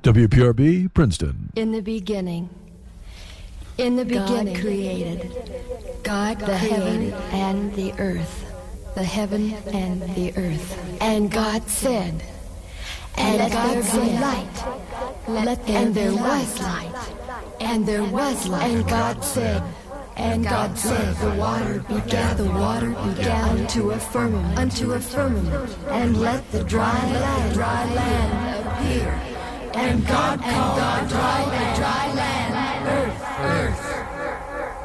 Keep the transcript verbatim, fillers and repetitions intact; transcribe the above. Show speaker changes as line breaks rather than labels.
W P R B, Princeton.
In the beginning, in the beginning, God created God the heaven and the earth, the heaven and the earth. And God said, and let there be light. Let there and there was light. And there was light. And God said, and God said, the water began, the water began unto a firmament, unto a firmament, and let the dry land, dry land appear. And God called God dry land, dry land, earth, earth.